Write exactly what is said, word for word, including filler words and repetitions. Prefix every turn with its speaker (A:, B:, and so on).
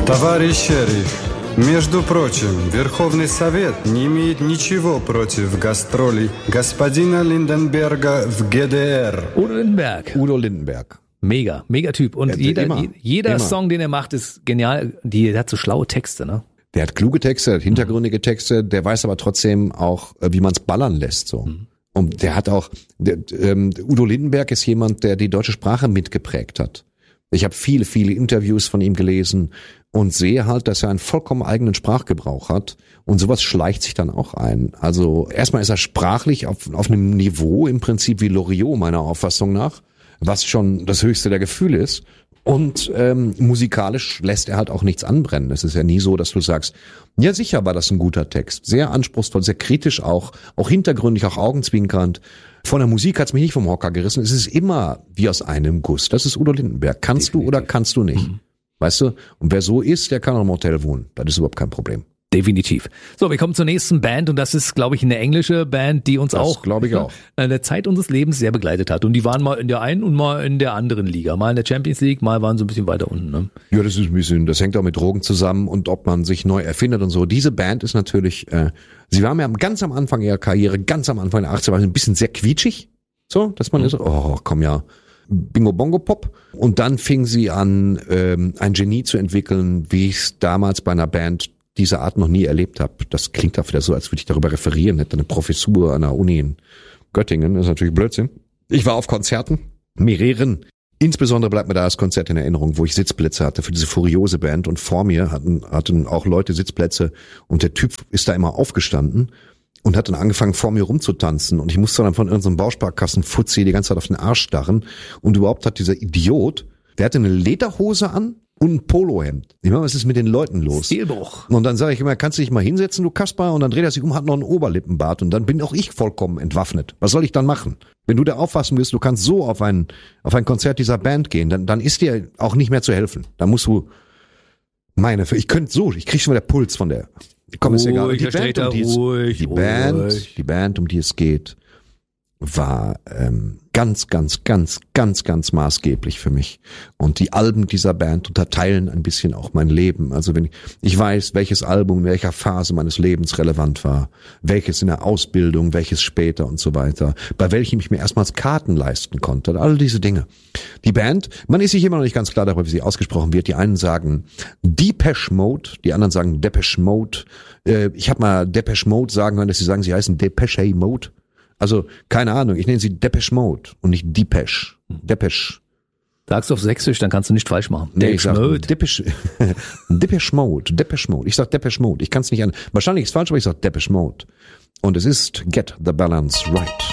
A: Товарищ шериф, между прочим, Верховный Совет не имеет ничего против гастролей господина Lindenberger в G D R.
B: Udo Lindenberg.
C: Udo Lindenberg.
B: Mega, mega Typ. Und
C: Ja,
B: jeder,
C: immer,
B: jeder
C: immer.
B: Song, den er macht, ist genial. Die, der hat so schlaue Texte, ne?
C: Der hat kluge Texte, der hat hintergründige Texte, der weiß aber trotzdem auch, wie man es ballern lässt, so. Mhm. Und der hat auch, der, ähm, Udo Lindenberg ist jemand, der die deutsche Sprache mitgeprägt hat. Ich habe viele, viele Interviews von ihm gelesen und sehe halt, dass er einen vollkommen eigenen Sprachgebrauch hat und sowas schleicht sich dann auch ein. Also erstmal ist er sprachlich auf, auf einem Niveau im Prinzip wie Loriot meiner Auffassung nach, was schon das höchste der Gefühle ist. Und ähm, musikalisch lässt er halt auch nichts anbrennen. Es ist ja nie so, dass du sagst, ja sicher war das ein guter Text. Sehr anspruchsvoll, sehr kritisch auch, auch hintergründig, auch augenzwinkernd. Von der Musik hat's mich nicht vom Hocker gerissen. Es ist immer wie aus einem Guss. Das ist Udo Lindenberg. Kannst Definitiv. Du oder kannst du nicht? Mhm. Weißt du? Und wer so ist, der kann auch im Hotel wohnen. Das ist überhaupt kein Problem.
B: Definitiv. So, wir kommen zur nächsten Band und das ist, glaube ich, eine englische Band, die uns
C: das
B: auch
C: glaube ich auch
B: in der Zeit unseres Lebens sehr begleitet hat. Und die waren mal in der einen und mal in der anderen Liga. Mal in der Champions League, mal waren sie ein bisschen weiter unten. Ne?
C: Ja, das ist ein bisschen, das hängt auch mit Drogen zusammen und ob man sich neu erfindet und so. Diese Band ist natürlich, äh, sie waren ja ganz am Anfang ihrer Karriere, ganz am Anfang der achtziger, war ein bisschen sehr quietschig. So, dass man mhm. ist, oh, komm ja, Bingo Bongo Pop. Und dann fing sie an, ähm, ein Genie zu entwickeln, wie ich es damals bei einer Band dieser Art noch nie erlebt habe. Das klingt auch wieder so, als würde ich darüber referieren, hätte eine Professur an der Uni in Göttingen. Das ist natürlich Blödsinn. Ich war auf Konzerten, mehreren. Insbesondere bleibt mir da das Konzert in Erinnerung, wo ich Sitzplätze hatte für diese furiose Band und vor mir hatten, hatten auch Leute Sitzplätze und der Typ ist da immer aufgestanden und hat dann angefangen, vor mir rumzutanzen und ich musste dann von irgendeinem Bausparkassen-Fuzzi die ganze Zeit auf den Arsch starren und überhaupt hat dieser Idiot, der hatte eine Lederhose an und ein Polohemd. Ich meine, was ist mit den Leuten los?
B: Stilbruch.
C: Und dann sage ich immer, kannst du dich mal hinsetzen, du Kasper? Und dann dreht er sich um, hat noch einen Oberlippenbart und dann bin auch ich vollkommen entwaffnet. Was soll ich dann machen? Wenn du der Auffassung bist, du kannst so auf ein auf ein Konzert dieser Band gehen, dann dann ist dir auch nicht mehr zu helfen. Dann musst du, meine, ich könnte so, ich krieg schon mal der Puls von der. Komm, ist egal. Die Band, um die es,
B: ruhig,
C: die Band,
B: ruhig.
C: die Band, um die es geht, war ähm, ganz, ganz, ganz, ganz, ganz maßgeblich für mich. Und die Alben dieser Band unterteilen ein bisschen auch mein Leben. Also wenn ich, ich weiß, welches Album in welcher Phase meines Lebens relevant war, welches in der Ausbildung, welches später und so weiter, bei welchem ich mir erstmals Karten leisten konnte, all diese Dinge. Die Band, man ist sich immer noch nicht ganz klar darüber, wie sie ausgesprochen wird. Die einen sagen Depeche Mode, die anderen sagen Depeche Mode. Äh, ich habe mal Depeche Mode sagen hören, dass sie sagen, sie heißen Depeche Mode. Also, keine Ahnung, ich nenne sie Depeche Mode und nicht Depeche. Depeche.
B: Sagst du auf Sächsisch, dann kannst du nicht falsch machen.
C: Nee, ich sag Depeche, Depeche Mode, Depeche Mode. Ich sag Depeche Mode. Ich kann es nicht an. Wahrscheinlich ist es falsch, aber ich sag Depeche Mode. Und es ist Get the Balance Right.